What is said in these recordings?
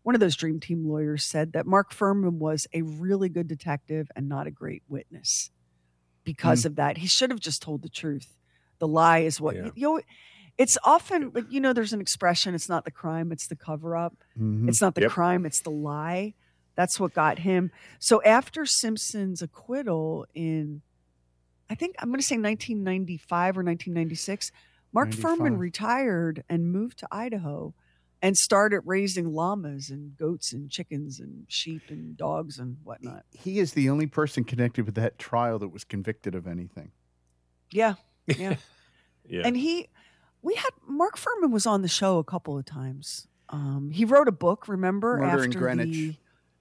one of those Dream Team lawyers said that Mark Fuhrman was a really good detective and not a great witness because of that. He should have just told the truth. The lie is what it's often like, there's an expression, it's not the crime, it's the cover up. It's not the crime, it's the lie. That's what got him. So after Simpson's acquittal in, I think I'm going to say 1995 or 1996, Mark Fuhrman retired and moved to Idaho and started raising llamas and goats and chickens and sheep and dogs and whatnot. He is the only person connected with that trial that was convicted of anything. Yeah. And Mark Fuhrman was on the show a couple of times. He wrote a book, remember? Murder in Greenwich.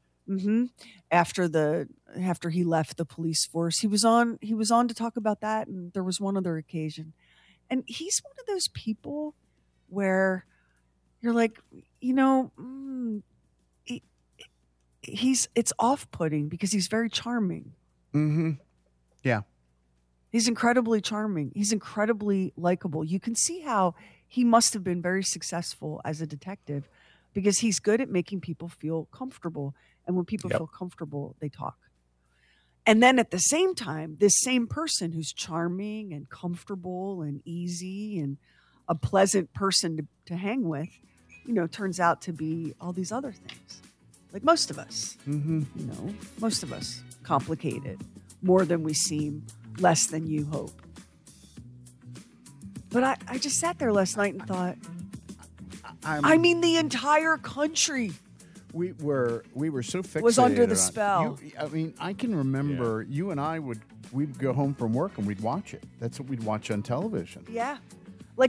After he left the police force, he was on to talk about that, and there was one other occasion. And he's one of those people where you're like, it's off-putting because he's very charming. Yeah. He's incredibly charming. He's incredibly likable. You can see how he must have been very successful as a detective because he's good at making people feel comfortable. And when people feel comfortable, they talk. And then at the same time, this same person who's charming and comfortable and easy and a pleasant person to hang with, turns out to be all these other things. Like most of us, most of us, complicated, more than we seem, less than you hope. But I just sat there last night and thought, the entire country we were so fixated. Was under the spell. I can remember you and I we'd go home from work and we'd watch it. That's what we'd watch on television. Yeah. We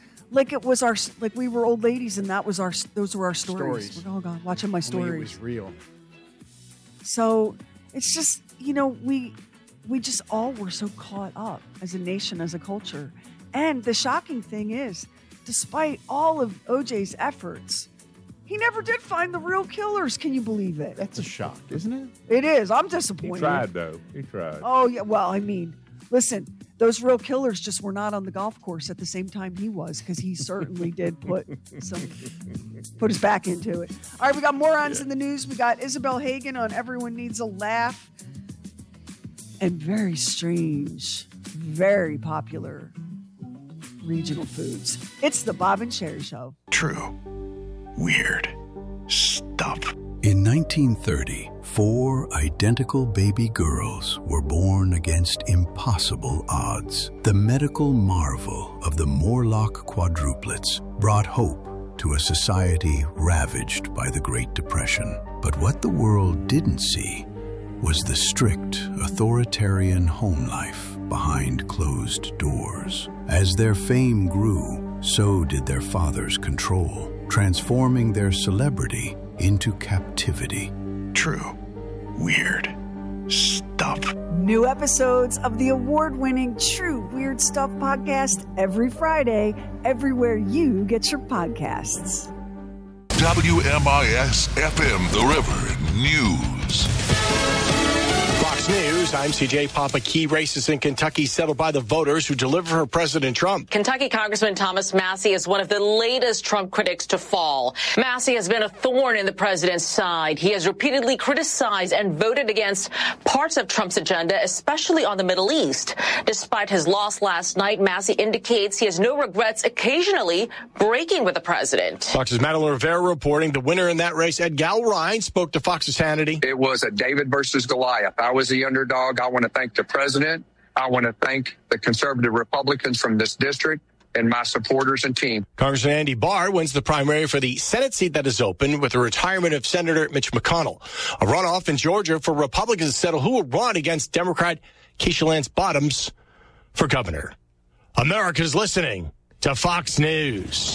were old ladies and those were our stories. We're watching my stories. Only it was real. So it's just, we just all were so caught up as a nation, as a culture. And the shocking thing is, despite all of OJ's efforts, he never did find the real killers. Can you believe it? That's a shock, isn't it? It is. I'm disappointed. He tried, though. He tried. Oh, yeah. Well, listen, those real killers just were not on the golf course at the same time he was, because he certainly did put his back into it. All right, we got morons in the news. We got Isabel Hagen on Everyone Needs a Laugh. And very strange, very popular regional foods. It's the Bob and Sherry Show. True. Weird stuff. In 1930, 4 identical baby girls were born against impossible odds. The medical marvel of the Morlock quadruplets brought hope to a society ravaged by the Great Depression. But what the world didn't see was the strict, authoritarian home life behind closed doors. As their fame grew, so did their father's control, transforming their celebrity into captivity. True. Weird stuff. New episodes of the award-winning True Weird Stuff podcast every Friday, everywhere you get your podcasts. WMIS-FM, The River News. Fox News, I'm CJ Papa. Key races in Kentucky settled by the voters who deliver for President Trump. Kentucky Congressman Thomas Massie is one of the latest Trump critics to fall. Massie has been a thorn in the president's side. He has repeatedly criticized and voted against parts of Trump's agenda, especially on the Middle East. Despite his loss last night, Massie indicates he has no regrets occasionally breaking with the president. Fox's Madeline Rivera reporting the winner in that race, Ed Galrine, spoke to Fox's Hannity. It was a David versus Goliath. I was the underdog. I want to thank the president. I want to thank the conservative Republicans from this district and my supporters and team. Congressman Andy Barr wins the primary for the Senate seat that is open with the retirement of Senator Mitch McConnell. A runoff in Georgia for Republicans to settle who will run against Democrat Keisha Lance Bottoms for governor. America's listening to Fox News.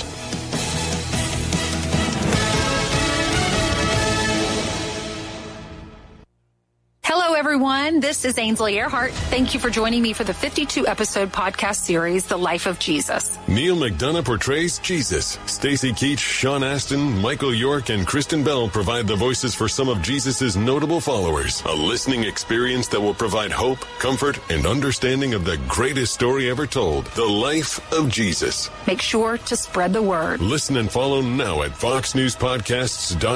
Hello, everyone. This is Ainsley Earhart. Thank you for joining me for the 52-episode podcast series, The Life of Jesus. Neil McDonough portrays Jesus. Stacey Keach, Sean Astin, Michael York, and Kristen Bell provide the voices for some of Jesus' notable followers. A listening experience that will provide hope, comfort, and understanding of the greatest story ever told, The Life of Jesus. Make sure to spread the word. Listen and follow now at foxnewspodcasts.com.